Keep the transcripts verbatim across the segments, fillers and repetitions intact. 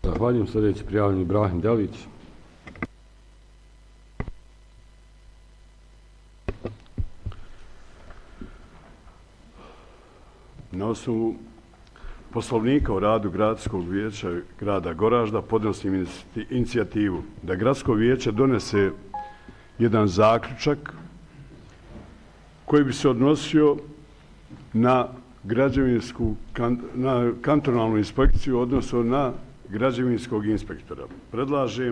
Zahvaljujem. Sljedeći prijavljeni Ibrahim Delić. Na osnovu Poslovnika o radu Gradskog vijeća grada Goražda podnosim inicijativu da Gradsko vijeće donese jedan zaključak koji bi se odnosio na građevinsku, na kantonalnu inspekciju, odnosno na građevinskog inspektora. Predlažem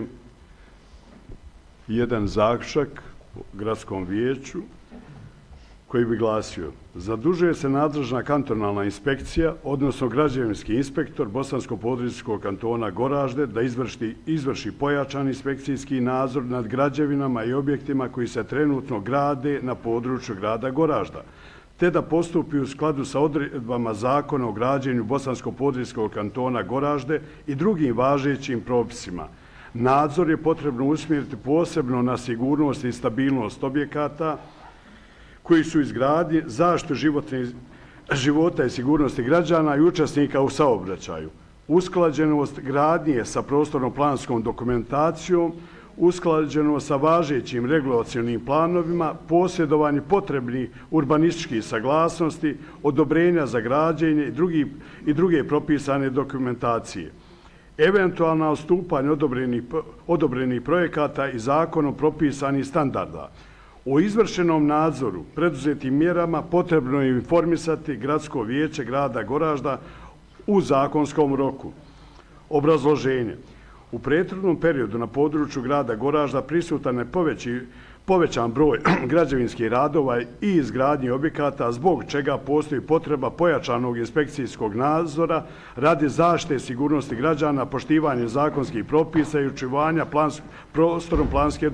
jedan zaključak Gradskom vijeću koji bi glasio: zadužuje se nadležna kantonalna inspekcija, odnosno građevinski inspektor Bosansko-podrinjskog kantona Goražde da izvrši, izvrši pojačan inspekcijski nadzor nad građevinama i objektima koji se trenutno grade na području grada Goražda, te da postupi u skladu sa odredbama Zakona o građenju Bosansko-podrinjskog kantona Goražde i drugim važećim propisima. Nadzor je potrebno usmjeriti posebno na sigurnost i stabilnost objekata koji su izgradnji, zaštitu života i sigurnosti građana i učesnika u saobraćaju, usklađenost gradnje sa prostorno-planskom dokumentacijom, usklađenost sa važećim regulacionim planovima, posjedovanje potrebnih urbanističkih saglasnosti, odobrenja za građenje i, drugi, i druge propisane dokumentacije, eventualna odstupanja odobrenih, odobrenih projekata i zakonom propisanih standarda. O izvršenom nadzoru preduzetim mjerama potrebno je informisati Gradsko vijeće grada Goražda u zakonskom roku. Obrazloženje. U prethodnom periodu na području grada Goražda prisutan je poveći, povećan broj građevinskih radova i izgradnje objekata, zbog čega postoji potreba pojačanog inspekcijskog nadzora radi zaštite sigurnosti građana, poštivanja zakonskih propisa i očuvanja plans, prostorom planske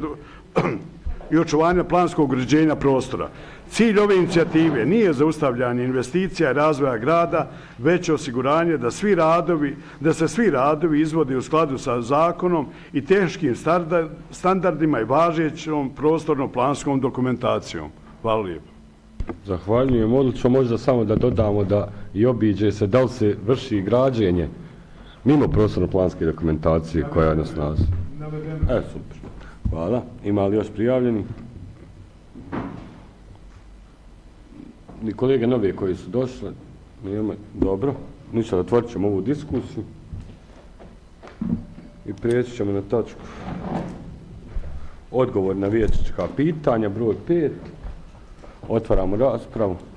i očuvanja planskog uređenja prostora. Cilj ove inicijative nije zaustavljanje investicija i razvoja grada, već osiguranje da svi radovi, da se svi radovi izvode u skladu sa zakonom i tehničkim standardima i važećom prostorno-planskom dokumentacijom. Hvala lijepo. Zahvaljujem. Odlično, možda samo da dodamo da i obiđe se da li se vrši građenje mimo prostorno-planske dokumentacije koja je na snazi. E, super. Hvala. Ima li još prijavljeni? Ni kolege nove koji su došli? Nema. Dobro. Ništa, otvorit ćemo ovu diskusiju i prijeći ćemo na točku. Odgovor na vijećnička pitanja, broj pet. Otvaramo raspravu.